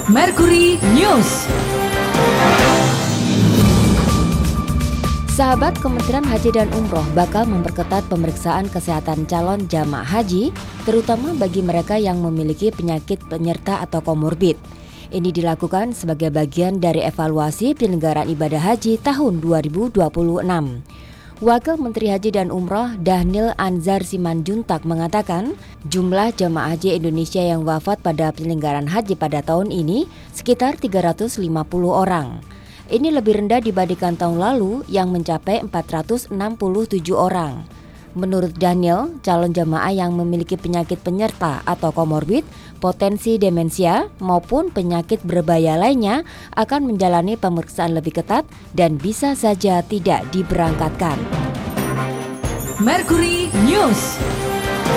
Mercury News. Sahabat, Kementerian Haji dan Umroh bakal memperketat pemeriksaan kesehatan calon jamaah haji, terutama bagi mereka yang memiliki penyakit penyerta atau komorbid. Ini dilakukan sebagai bagian dari evaluasi penyelenggaraan ibadah haji tahun 2026. Wakil Menteri Haji dan Umroh Dhanil Anzar Simanjuntak mengatakan jumlah jamaah haji Indonesia yang wafat pada penyelenggaraan haji pada tahun ini sekitar 350 orang. Ini lebih rendah dibandingkan tahun lalu yang mencapai 467 orang. Menurut Dhanil, calon jamaah yang memiliki penyakit penyerta atau komorbid, potensi demensia maupun penyakit berbahaya lainnya akan menjalani pemeriksaan lebih ketat dan bisa saja tidak diberangkatkan. Mercury News.